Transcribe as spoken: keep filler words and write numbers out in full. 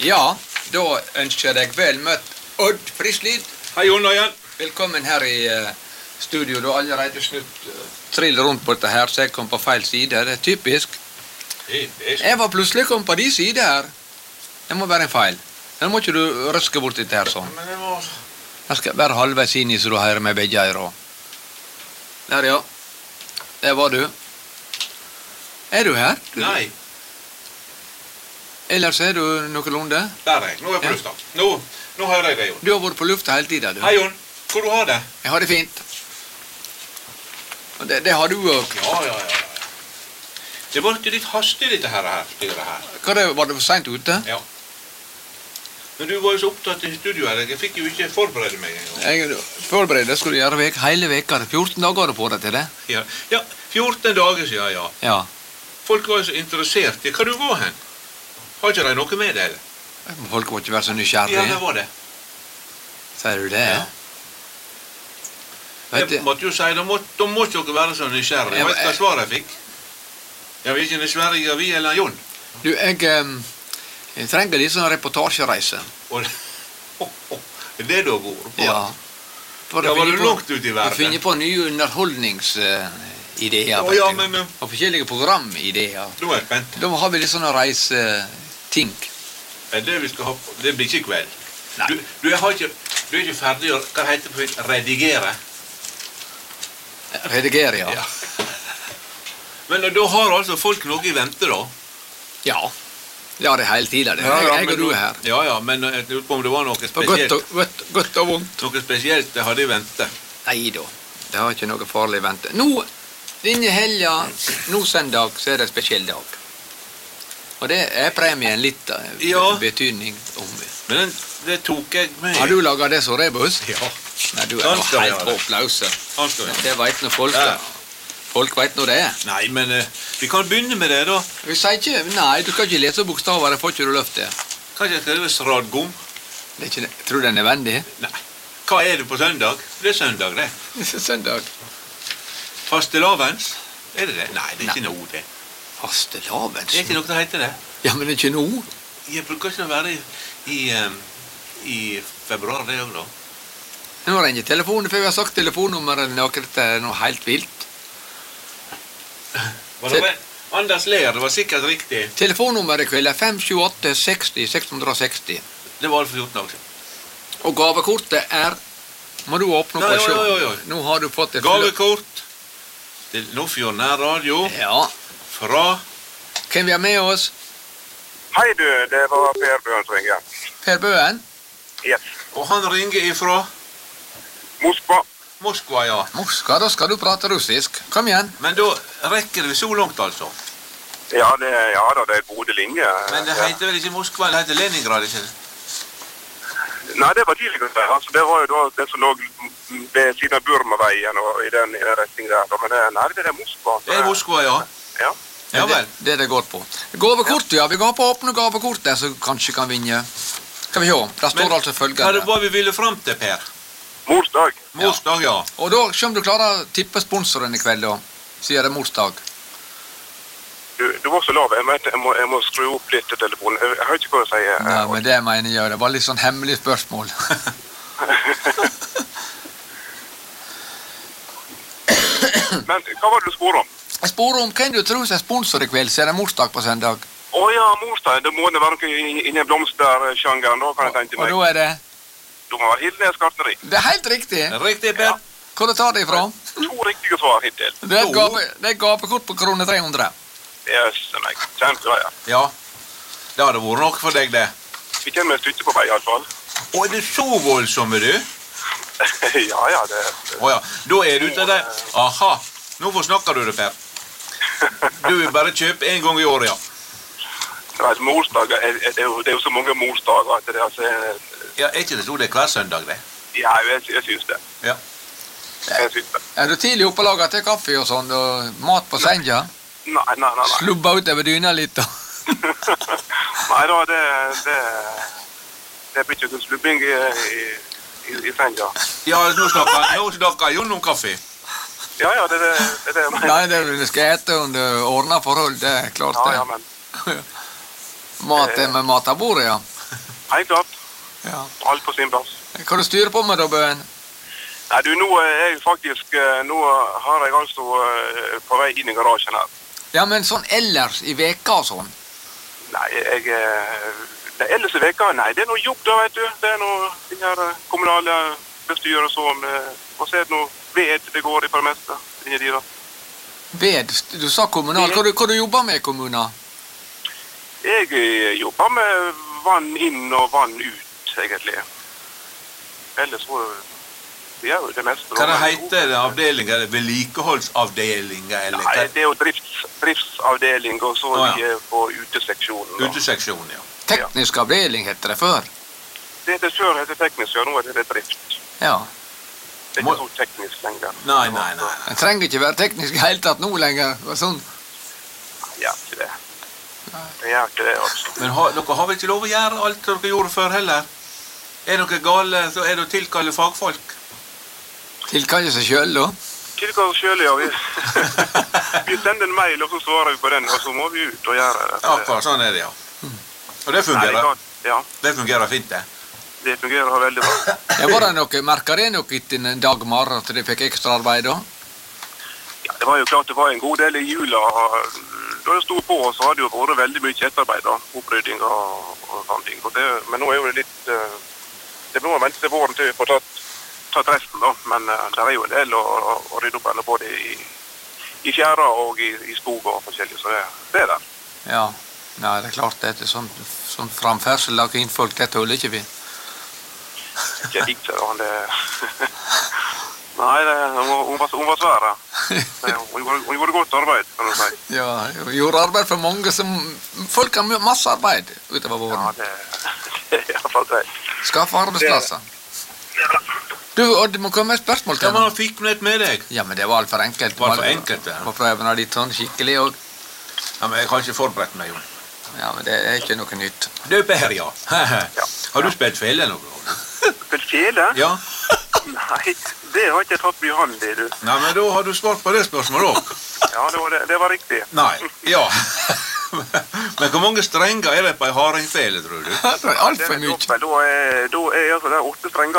Ja, da ønsker jeg deg vel møtt Odd Frislid. Hei, Jon Øyen. Velkommen her i uh, studio. Du har allerede snutt uh, trill rundt på dette her, så jeg kom på feil side. Det er typisk. Typisk? Jeg var plutselig kom på de side her. Det må være en feil. Nå må ikke du røske bort dette her sånn. Men det var... Jeg skal være halvveis inn i så du hører med begge øyre. Der, ja. Der var du. Er du her? Du? Nei. Ellers er du noenlunde? Der er jeg. Nå er jeg på lufta. Nå, nå hører jeg deg, Jon. Du har vært på lufta hele tiden, du. Hei, Jon. Hvor du har det? Jeg har det fint. Og det, det har du også. Ja, ja, ja. Det var ikke litt hastig, dette her, her, styret her. Hva det, var det for sent ute? Ja. Men du var jo så opptatt i studio her. Jeg fikk jo ikke forberede meg en gang. Jeg forbereder skulle du gjøre vek, hele veka. fjorten dager på deg til det. Ja, ja fjorten dager siden, ja. Ja. Folk var jo så interessert i hva du var hen. Har ikke de noe med det, eller? Folk må ikke være så nysgjerrige. Ja, det var det. Sier du det? Ja. Vet Jeg måtte jo si, da må, da må ikke dere være så nysgjerrige. Ja, Vet du hva svaret jeg fikk? Jeg vil ikke nysgjerrige, vi eller Jon. Du, jeg, um, jeg trenger litt sånn reportasjereise. Og det, oh, oh, det er det du har vært på? Ja. For Ja, å var finne du på- langt ut i verden? å finne på nye underholdningsideer. Å, ja, men, men- Og forskjellige programideer. Nå er jeg spent. Da har vi litt sånne reiseting. Det er det vi skal ha på. Det blir ikke i kveld. Nei. Du, du, er ikke, du er ikke ferdig å, hva heter det på fint? Redigere? Redigere, ja. Ja. Men da har altså folk noe i vente, da? Ja. Ja, det er hele tiden. Det. Jeg, jeg og du er her. Ja, ja, men jeg lurer på om det var noe På godt spesielt. og, godt, godt og vondt. Noe spesielt det hadde i vente. Nei da, det har ikke noe farlig vente. Nå, denne helga, nå søndag, så er det en spesiell dag. Og det er premien litt av Ja. betydning om det. Men den, det tok jeg med. Har du laget det som rebus? Ja. Nei, du er Han jo skal helt gjøre det. håpløs. Han skal gjøre det. Det vet nå folk. Ja. Folk vet nå det. Nei, men eh, vi kan begynne med det, da. Vi sier ikke, nei, du skal ikke lese bokstaver, det får ikke du løft det. Kanskje jeg skriver Sradgom? Det er ikke, tror du det er nødvendig? Nei. Hva er det på søndag? Det er søndag, det. Søndag. Fastelavns? Er det det? Nei, det er Nei. ikke noe, det. Fastelavns. Det er ikke noe det heter det. Ja, men det er ikke noe. Jeg bruker ikke å være i, i, um, i februar, det òg, da. Nå ringer telefonen, for vi har sagt telefonnummeret noe, det er noe helt vilt. Var det vel? Anders ler, det var sikkert riktig. Telefonnummeret i kveld er fem sju åtte seksti seks seksti. Det var det for fjorten dager siden. Og gavekortet er, må du åpne opp Nei, og se. oi, oi, oi. Nå har du fått et Gavekort til Nordfjord nærradio Ja. fra Hvem vi har med oss? Hei du, det var Per Bøen som ringer. Per Bøen? Yes. Og han ringer ifra Moskva. Moskva, ja. Moskva, da skal du prate russisk. Kom igjen. Men da rekker vi så langt, altså. Ja, det, ja da, det er gode linjer. Men det Ja. heter vel ikke Moskva, det heter Leningrad, ikke det? Nei, det var tidligere. Altså, det var jo da det som lå ved siden av Burma-veien og i den, i den retningen der. da. Men det, nei, det er Moskva. Det er Moskva, ja. Ja. Ja vel. Det, det det går på. Gavekortet, ja. Vi går på å åpne gavekortet, så kanskje kan vinne. Skal vi se. Der står Men altså hva det følgende. var vi ville fram til, Per? Morsdag. Morsdag, ja. Og da, se om du klarer å tippe sponsoren i kveld, da. Sier det er morsdag. Du, du var så lav. Jeg, mente, jeg, må, jeg må skru opp litt til telefonen. Jeg, jeg har ikke hva å si. Ja, men det mener jeg, det var litt sånn hemmelig spørsmål. Men hva var det du spør om? Jeg spør om hvem du tror som er sponsor i kveld, så er det morsdag på søndag. Å ja, morsdag. Det må det være noe i- innen blomstersjangeren da, kan jeg tenke Og meg. da er det Du må være Hildnes gartneri. Det er helt riktig. Riktig, Per. Hvor du tar det ifra? To riktige svar hittil. Det er et gave, det er et gavekort på krone tre hundre. Jøsse meg. Kjempegreier. Ja. Det hadde vært noe for deg, det. Vi kommer et stykke på vei i alle fall. Å, er du så voldsom, er du? ja, ja, det... Å ja, da er du ute der. Aha, nå forsnakker du det, Per. Du vil bare kjøpe en gang i året, ja. Altså, morsdager, er- er- det, er jo, det er jo så mange morsdager at det altså, er- Ja, er ikke det så det er hver søndag, det? ja, jeg, jeg synes det. Ja. Jeg synes det. Er du tidlig oppe og lager til kaffe og sånn, og mat på senga? Nei, nei, nei, nei. Slubba ut over dyna litt, da. nei da, det, det, det blir ikke slubbing i, i, i, i senga. Ja, nå snakker, nå snakker Jon om kaffe. Ja, ja, det er det, det, er det jeg mener. Nei, det du skal ete under ordna forhold, det er klart Ja, det. ja, men Mat er med mat av bordet, ja. Helt klart. Ja. Alt på sin plass. Hva du styrer på med da, Bøen? Nei, du, nå er jeg faktisk, eh, nå har jeg altså eh, på vei inn i garasjen her. Ja, men sånn ellers i veka og sånn? Nei, jeg, eh, det ellers i veka, nei, det er noe jobb da, vet du. Det er noe, de her eh, kommunale bestyrer sånn, eh, og så er det noe ved det går i for det meste, inni de da. Ved? Du sa kommunal. Hva du, hva du jobber med i kommunen? Jeg eh, jobber med vann inn og vann ut, egentlig. Ellers så, det er jo det meste. Hva det heter det avdeling? Er det vedlikeholdsavdeling? Eller Nei, hva? det er jo drifts, driftsavdeling, og så Å, ja. de er på uteseksjonen. da. Uteseksjon, ja. Teknisk avdeling heter det før. Det heter før heter teknisk, ja, nå er det drift. Ja. Det er Må- ikke så teknisk lenger. Nei, nei, nei. En trenger ikke være teknisk i hele tatt nå lenger. Og sånn. Jeg gjør ikke det. Jeg gjør ikke det, altså. Men ha, dere har vel ikke lov å gjøre alt dere gjorde før heller? Er dere gale, så er det å tilkalle fagfolk. Tilkalle seg sjøl, da. Tilkall selv, ja. Vi, vi sender en mail, og så svarer vi på den, og så må vi ut og gjøre det. Akkurat sånn er det, ja. Og det Nei, det, fungerer. kan, ja, Det fungerer fint, det. det fungerer veldig bra. Ja, var det noe, merket det noe etter en dag morgen at de fikk ekstra arbeid da? Ja, det var jo klart det var en god del i jula. Da det sto på, så hadde det jo vært veldig mye etterarbeid, da. Opprydding og, og sånne ting. Og det, men nå er jo det litt... eh, Det blir å vente til våren til vi får tatt, tatt resten, da. Men uh, det er jo en del å, å, å rydde opp enda både i, i fjæra og i, i skog og forskjellig, så det, det er det. Ja. Nei, det er klart det er sånn, sånn framførsel av kvinnfolk, det tåler ikke vi. Ikke ikke, da. Det... Nei, det, hun, var- hun, var, hun var svær, da. Det- Hun, gjorde- hun gjorde godt arbeid, kan du si. Ja, vi gjorde arbeid for mange som... Folk har mye- masse arbeid utover Ja, våren. det, det er i hvert fall greit. Skaffe arbeidsplasser. Du, Odd, det må komme et spørsmål Ja, til man meg. har fikk med med deg. Ja, men det var alt for enkelt. Det var alt for enkelt, det. På prøven av litt sånn skikkelig, og... Ja, men jeg har ikke forberedt meg, Jon. Ja, men det er ikke noe nytt. Du, Per, ja. Har du spilt fele noe? Spilt fele? Ja. Nei, det har ikke jeg tatt mye hand i, du. Nei, men da har du svart på det spørsmålet også. Ja, det var, det, det var riktig. Nei, ja. Men hvor mange strenger er det på en hardingfele, tror du? Det er alt Det for er mye. dobbelt. Da er, da er altså det er åtte strenger.